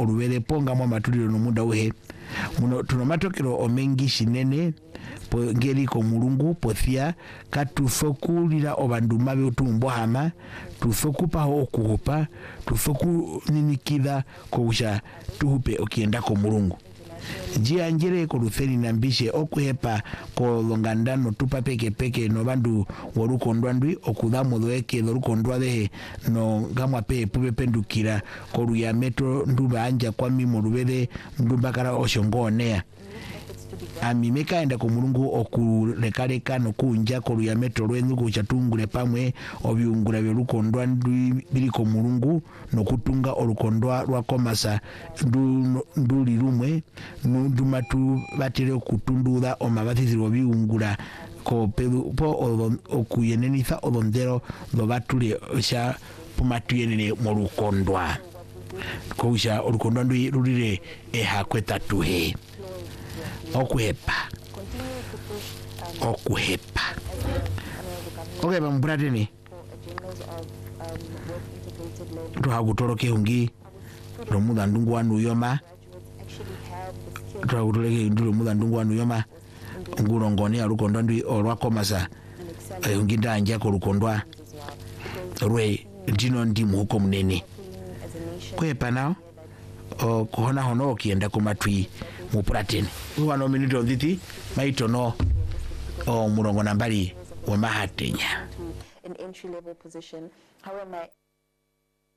olubere ponga mwa matuliro no muda uhe muno tuno matokero omengi shinene po ngeri ko mulungu pothia katufokulira obanduma betumbo hama tufokupa okuhupa tufoku ninikida kousha tuhupe okienda ko mulungu njia njere ko lutheri nambishe okuhepa ko longandano tupa peke no bandu wolukondwa ndwi okudamo loeke lolukondwa dehe no ngamwa pe pendukira ko luyameto nduba anja kwa mimo lubere ndumbakara oshongonea amimeka enda ko mulungu okulekaleka no kunja ko luyameto lwenzu kuchatungule pamwe obyungura byolukondwa ndwi bili ko mulungu no kutunga olukondwa lwa komasa nduli lumwe ndumatu batire kutundula omabathiziro byungura ko pedu po okuyenenitha odondero lo batule sha pumatuyenene mu lukondwa ko sha olukondwa ndwi lulire ehakweta tuhe okuhepa okeba mpuratene tuhagutoloke hungi lomuda ndungu wanu yoma tuhagutoloke lomuda ndungu wanu yoma ngulongoni alukondwa ndi olwakomasa hungi ndanja ko lukondwa lwe ndino ndi muhuko munene kwepa nao kuhona hono okienda kumatwi mupuratene wano minito nditi maitono mulongo nambali wa mahatenya an entry level position. How am I